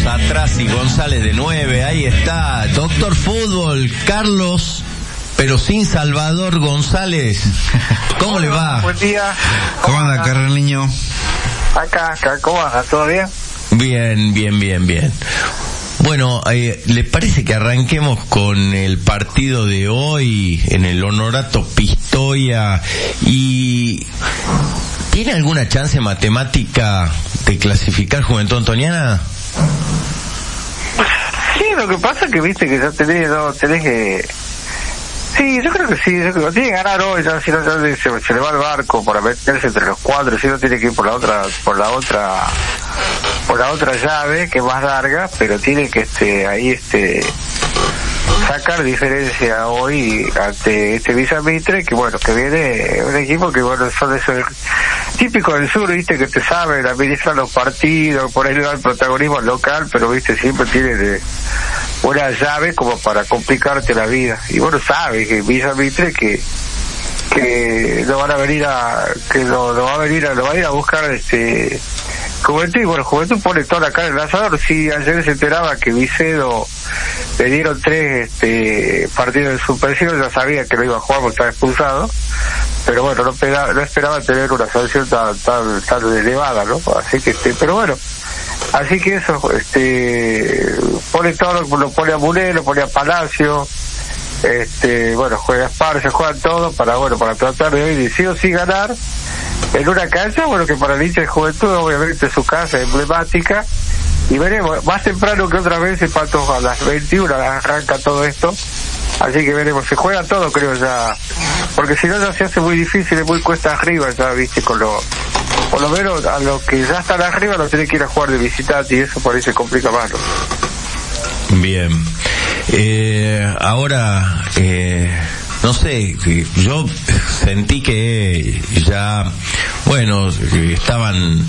atrás y González de 9, ahí está, Doctor Fútbol, Carlos, pero sin Salvador González. ¿Cómo le va? Buen día. ¿Cómo anda, Carliño? Acá, ¿cómo anda? ¿Todo bien? Bien. Bueno, ¿le parece que arranquemos con el partido de hoy en el Honorato Pistoia? ¿Y tiene alguna chance matemática de clasificar Juventud Antoniana? Sí, lo que pasa es que viste que ya tenés que... Sí, yo creo que sí, tiene que ganar hoy, ya si no se le va el barco para meterse entre los cuatro, si no tiene que ir por la otra llave, que es más larga, pero tiene que sacar diferencia hoy ante este Villa Mitre, que bueno, que viene un equipo que bueno, son esos típicos del sur, viste, que te saben administrar los partidos, por ahí le da el protagonismo local, pero viste, siempre tiene una llave como para complicarte la vida. Y bueno, sabe que Villa Mitre que lo van a venir lo va a ir a buscar Juventud, y bueno, Juventud pone toda la cara en el asador. Sí, ayer se enteraba que Vicedo le dieron 3 partidos de suspensión, ya sabía que no iba a jugar porque estaba expulsado, pero bueno, no esperaba tener una sanción tan elevada, ¿no? Así que pero bueno, así que eso, pone todo, lo pone a Muné, lo pone a Palacio, bueno, juega Esparza, juegan todo para tratar de hoy sí o sí ganar en una cancha, bueno, que para el hincha de Juventud obviamente es su casa emblemática, y veremos, más temprano que otras veces, Pato, a las 21 arranca todo esto, así que veremos, se juega todo, creo, ya, porque si no ya se hace muy difícil, es muy cuesta arriba, ya viste, por lo menos a los que ya están arriba los tienen que ir a jugar de visitante, y eso por ahí se complica más, ¿no? Bien. Ahora, no sé, yo sentí que ya, bueno, estaban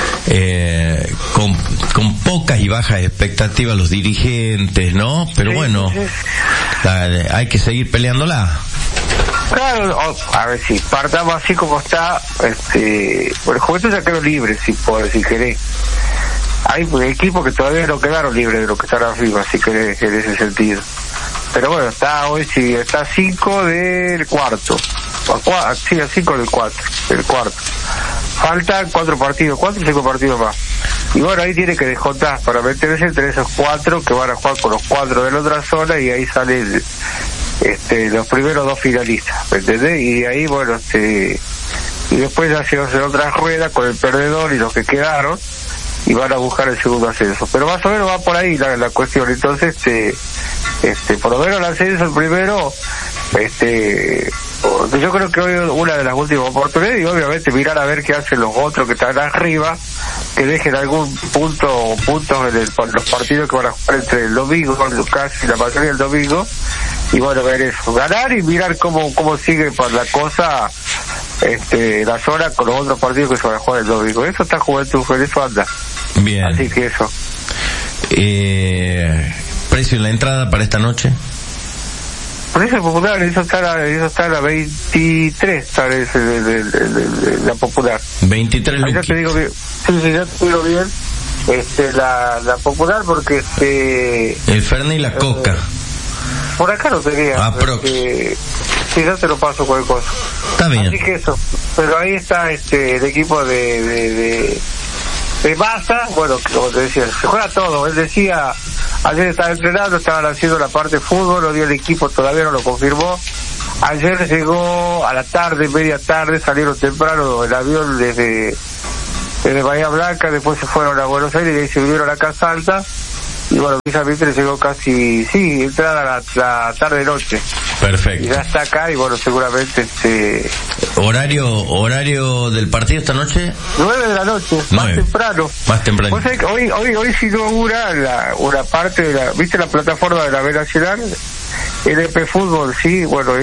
con pocas y bajas expectativas los dirigentes, ¿no? Pero sí, bueno, sí. Hay que seguir peleándola. Claro, a ver si partamos así como está, bueno, Juventud ya quedó libre, si querés. Hay equipos que todavía no quedaron libres de lo que están arriba, si querés, en ese sentido. Pero bueno, está 5 del cuarto. Sí, a 5 del cuarto. Faltan 4 o 5 partidos más. Y bueno, ahí tiene que descontar para meterse entre esos 4 que van a jugar con los 4 de la otra zona, y ahí salen los primeros 2 finalistas, ¿me entendés? Y ahí, bueno, y después ya se hace otra rueda con el perdedor y los que quedaron, y van a buscar el segundo ascenso. Pero más o menos va por ahí la cuestión. Entonces, por lo menos el ascenso, el primero, yo creo que hoy una de las últimas oportunidades, y obviamente mirar a ver qué hacen los otros que están arriba, que dejen algún puntos en los partidos que van a jugar entre el domingo, casi la mayoría del domingo, y bueno, ver eso, ganar y mirar cómo sigue por la cosa, la zona con los otros partidos que se van a jugar el domingo. Eso está Juventud, en eso anda. Bien. Así que eso. ¿Precio en la entrada para esta noche? Precio popular, eso está a la 23, parece, de la popular. 23 lucas. Ya te digo bien. Sí, ya te digo bien. La popular, porque el Fernet y la Coca. Por acá no tenía. Sí, ya te lo paso cualquier cosa. Está bien. Así que eso. Pero ahí está el equipo de Massa, bueno, como te decía, se juega todo. Él decía, ayer estaba entrenando, estaban haciendo la parte de fútbol, hoy el equipo todavía no lo confirmó. Ayer llegó a la tarde, media tarde, salieron temprano el avión desde Bahía Blanca, después se fueron a Buenos Aires y ahí se vinieron a Casa Alta. Y bueno, Villa Mitre llegó casi, entrada la tarde-noche. Perfecto. Y ya está acá y bueno, seguramente ¿Horario del partido esta noche? 9 de la noche, 9. Más temprano. ¿Vos sabés que hoy se inaugura una parte de ¿viste la plataforma de la B Nacional? LP Fútbol, sí, bueno,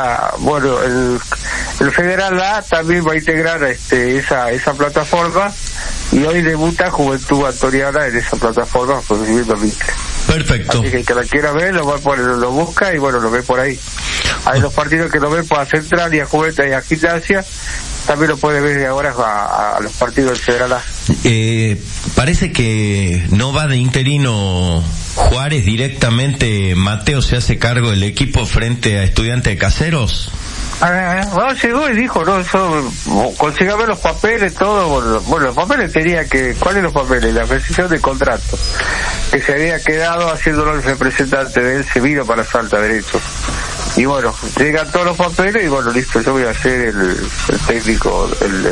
el Federal A también va a integrar esa plataforma, y hoy debuta Juventud Antoniana en esa plataforma recibiendo Mitre. Perfecto. Así que el que la quiera ver lo busca y bueno, lo ve por ahí. Hay los partidos que lo ven para Central y a Juventud y a Gimnasia, también lo puede ver ahora a los partidos del Federal A. Parece que no va de interino Juárez directamente. Mateo se hace cargo del equipo frente a Estudiantes de Caseros. No, llegó y dijo, no, eso, consígame los papeles, todo. Bueno, los papeles tenía que, ¿cuáles los papeles? La rescisión de contrato, que se había quedado haciéndolo el representante de él, se vino para Salta derecho. Y bueno, llegan todos los papeles y bueno, listo, yo voy a ser el técnico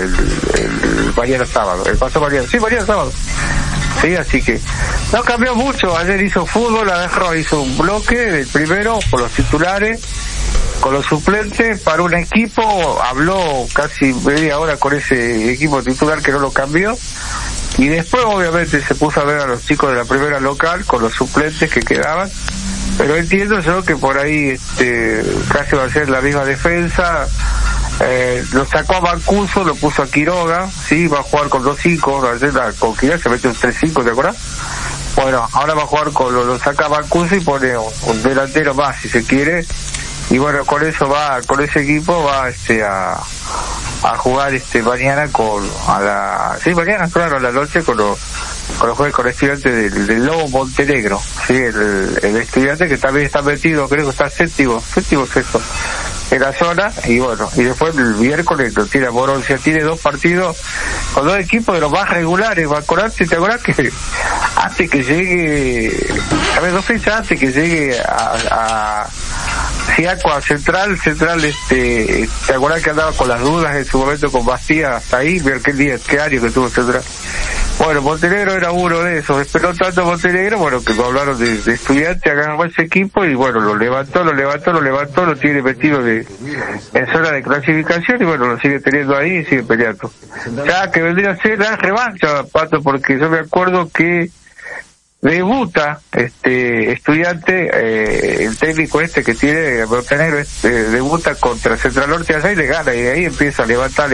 el mañana sábado, el paso mañana sábado. Sí, así que no cambió mucho. Ayer hizo fútbol, agarró, hizo un bloque del primero con los titulares, con los suplentes para un equipo, habló casi media hora con ese equipo titular que no lo cambió, y después obviamente se puso a ver a los chicos de la primera local con los suplentes que quedaban, pero entiendo yo que por ahí casi va a ser la misma defensa. Lo sacó a Mancuso, lo puso a Quiroga, sí, va a jugar con 2-5, ayer con Quiroga se mete un 3-5, ¿te acuerdas? Bueno, ahora va a jugar lo saca a Mancuso y pone un delantero más si se quiere, y bueno, con ese equipo va a jugar mañana mañana claro, a la noche con los jueces con Estudiantes del Lobo Montenegro, sí, el Estudiante que también está metido, creo que está séptimo sexto en la zona, y bueno, y después el miércoles lo tiene a Morón, o sea, tiene 2 partidos con 2 equipos de los más regulares. ¿Te acordás que antes que llegue, a ver, 2 fechas antes que llegue a Ciaco, a Central, ¿te acordás que andaba con las dudas en su momento con Bastía hasta ahí? Ver qué año que tuvo Central. Bueno, Montenegro era uno de esos, esperó tanto Montenegro, bueno, que hablaron de Estudiante, agarró ese equipo y bueno, lo levantó, lo tiene metido en zona de clasificación y bueno, lo sigue teniendo ahí y sigue peleando. Ya que vendría a ser la revancha, Pato, porque yo me acuerdo que debuta Estudiante, el técnico que tiene Montenegro, debuta contra Central Norte allá y le gana, y ahí empieza a levantar.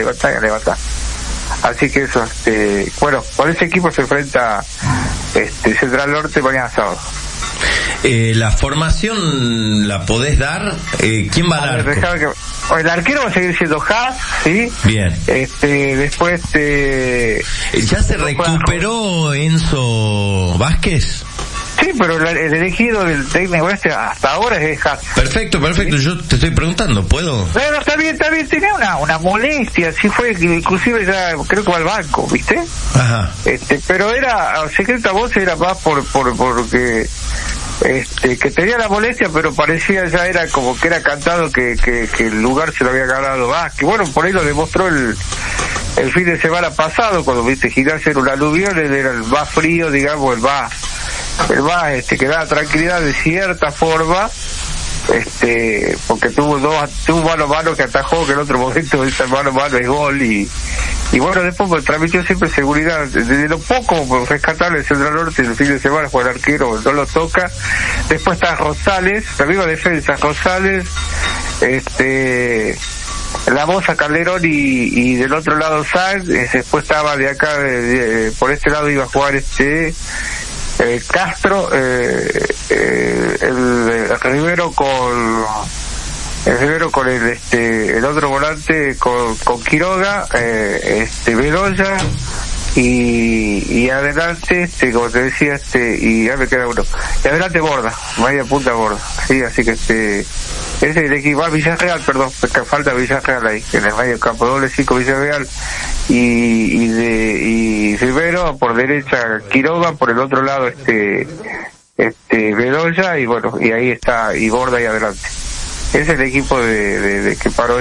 Así que eso, bueno, por ese equipo se enfrenta Central Norte mañana sábado. La formación la podés dar, ¿quién va a dar? El arquero va a seguir siendo Haas, ¿sí? Bien. Después ¿ya se recuperó Enzo Vázquez? Sí, pero el elegido del técnico hasta ahora es Haas. Perfecto, ¿sí? Yo te estoy preguntando, ¿puedo? Bueno, está bien, tenía una molestia, sí fue, inclusive ya creo que va al banco, ¿viste? Ajá. Pero era, secreta voz era más porque que tenía la molestia, pero parecía ya era como que era cantado que el lugar se lo había ganado Vázquez. Bueno, por ahí lo demostró el fin de semana pasado, cuando viste Gimnasia era un aluvión, él era el más frío, digamos, el más que daba tranquilidad de cierta forma, porque tuvo mano a mano que atajó, que en otro momento ese mano a mano es gol, y bueno, después me transmitió siempre seguridad, desde lo poco rescatable el Central Norte el fin de semana, fue el arquero, no lo toca. Después está Rosales, la misma defensa, Rosales, la Bosa, Calderón y del otro lado Sáenz. Después estaba de acá, por este lado iba a jugar Castro, el Rivero con el otro volante con Quiroga, Bedoya, y adelante, como te decía, y ya me queda uno, y adelante Borda, media punta Borda, sí, así que ese es el equipo. Villarreal, perdón, falta Villarreal ahí, en el medio campo, doble 5 Villarreal, y Rivero, por derecha Quiroga, por el otro lado Bedoya, y bueno, y ahí está, y Borda ahí adelante. Ese es el equipo de que paró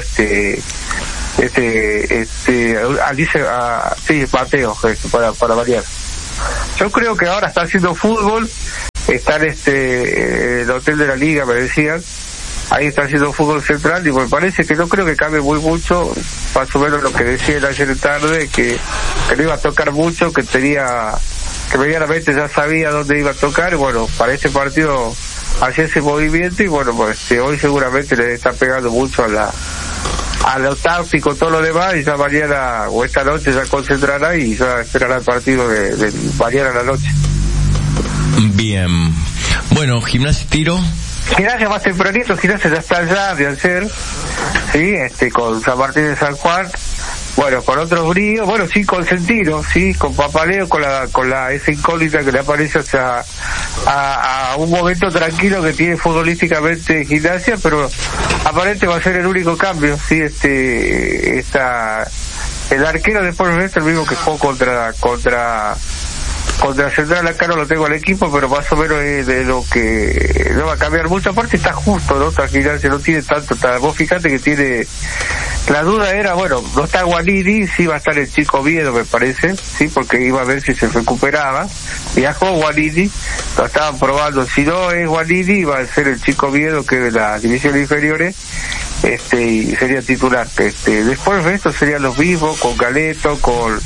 Mateo, para variar. Yo creo que ahora está haciendo fútbol, está en el hotel de la Liga, me decían, ahí está haciendo fútbol central, y me parece que no creo que cambie muy mucho, más o menos lo que decía el ayer tarde, que no iba a tocar mucho, que medianamente ya sabía dónde iba a tocar, y bueno, para este partido hacía ese movimiento, y bueno, pues hoy seguramente le está pegando mucho a lo táctico, todo lo demás, y ya mañana o esta noche ya concentrará y ya esperará el partido de mañana a la noche. Bien. Bueno, Gimnasia Tiro. Gimnasia más tempranito, Gimnasia ya está allá de hacer, sí, con San Martín de San Juan, bueno, con otros bríos, bueno, sí, con Sentino, sí, con Papaleo, con la esa incógnita que le aparece a un momento tranquilo que tiene futbolísticamente Gimnasia, pero aparente va a ser el único cambio, sí, el arquero después de el mismo que jugó contra Central, acá no lo tengo al equipo, pero más o menos es de lo que no va a cambiar mucho. Aparte está justo, ¿no? Gimnasia no tiene tanto. Vos fíjate que tiene... La duda era, bueno, no está Guanini, sí va a estar el Chico Viedo, me parece, sí, porque iba a ver si se recuperaba. Viajó Guanini, lo estaban probando. Si no es Guanini, va a ser el Chico Viedo, que es de las divisiones inferiores, y sería titular. Después de esto serían los mismos, con Galeto, con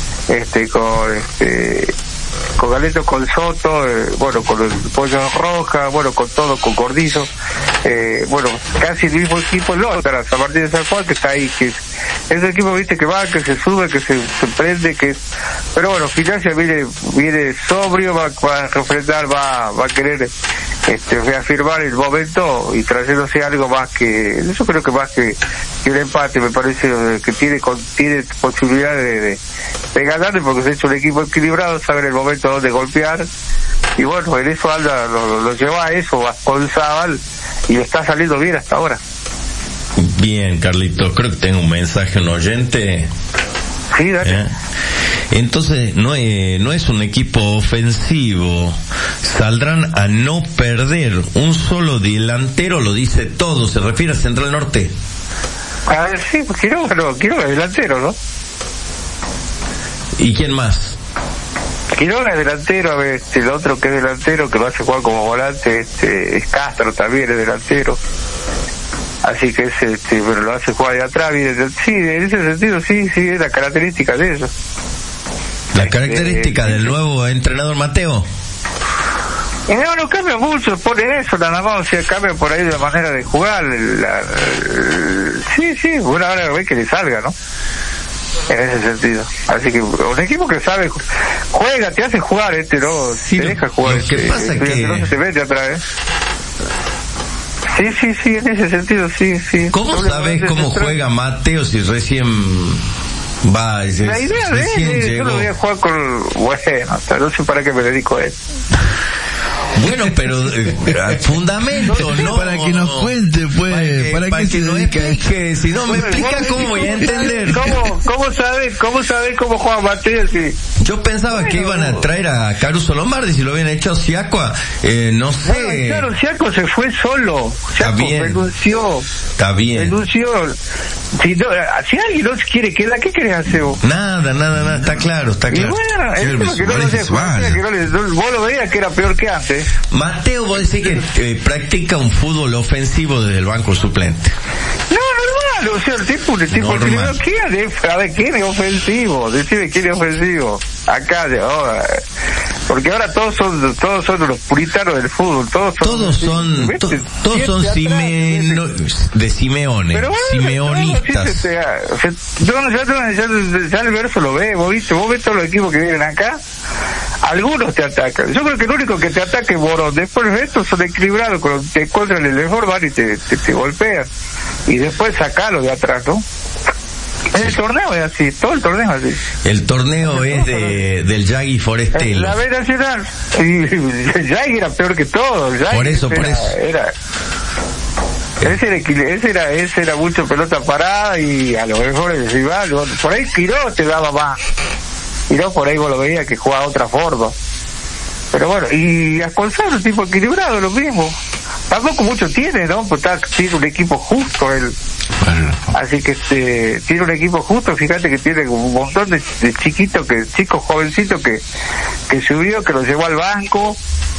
Galeto, con Soto, bueno, con el Pollo Roja, bueno, con todo, con Cordizo, bueno, casi el mismo equipo, el otro, San Martín de San Juan, que está ahí, que es un equipo, viste, que va, que se sube, que se prende, pero bueno, Gimnasia viene sobrio, va a refrendar, va a querer reafirmar el momento y trayéndose algo más que, yo creo que más que un empate, me parece que tiene posibilidad de ganarle, porque se ha hecho un equipo equilibrado, saben el momento donde golpear, y bueno, en eso anda, lo lleva a eso, a González, y le está saliendo bien hasta ahora. Bien, Carlitos, creo que tengo un mensaje, un oyente. Sí, dale. Entonces, no es un equipo ofensivo. Saldrán a no perder. Un solo delantero lo dice todo. Se refiere a Central Norte. A ver, sí, quiero delantero, ¿no? ¿Y quién más? Quiroga es delantero, a ver, el otro que es delantero, que lo hace jugar como volante, es Castro, también es delantero. Así que pero lo hace jugar de atrás, sí, en ese sentido, sí, es la característica de eso. ¿La característica del nuevo entrenador Mateo? No cambia mucho, pone eso nada más, o sea, cambia por ahí de la manera de jugar, sí, una hora ve que le salga, ¿no? En ese sentido. Así que un equipo que sabe, juega, te hace jugar, ¿no? Sí, te deja jugar. Lo que pasa que... No se mete atrás, Sí, en ese sentido, sí. ¿Cómo sabes cómo juega Mateo si recién va? La idea de él, yo lo voy a jugar con... Bueno, no sé para qué me dedico a él. Bueno, pero fundamento, ¿no? Para que nos cuente, pues, para que nos explique, si no me explica cómo voy a entender. ¿Cómo sabe cómo juega Mateo? Sí. Yo pensaba que iban a traer a Caruso Lombardi, si lo habían hecho a Siacua, no sé. Bueno, claro, Siacua se fue solo. Siacua renunció. Está bien. Renunció. Si alguien no se quiere quedar, ¿qué querés hacer vos? Nada, está claro. Y bueno, es lo que no lo hacía jugar, vos lo veías que era peor que antes. Mateo, vos decís que practica un fútbol ofensivo desde el banco suplente. No, normal, o sea, el tipo que no quiere, a ver, ¿quién es ofensivo? Decime quién es ofensivo. Acá, porque ahora todos son los puritanos del fútbol, todos son de Simeone, pero bueno, simeonistas. Ya el verso lo ves, vos ves todos los equipos que vienen acá, algunos te atacan. Yo creo que el único que te ataca es Morón. Después de estos son equilibrados, cuando te encuentran el mejor van y te golpean. Y después sacalo de atrás, ¿no? El torneo es así, todo el torneo es así. El torneo es del Yagui Forestelo. La B Nacional. El Yagui era peor que todo. Por eso. Ese era mucho pelota parada y a lo mejor el rival, por ahí Quiró te daba más. Quiró por ahí vos lo veías que jugaba otra forma. Pero bueno, y Ascolzado, un tipo equilibrado, lo mismo. Tampoco mucho tiene, ¿no? Pues tiene un equipo justo él. Así que tiene un equipo justo, fíjate que tiene un montón de chicos jovencitos que subió, que lo llevó al banco,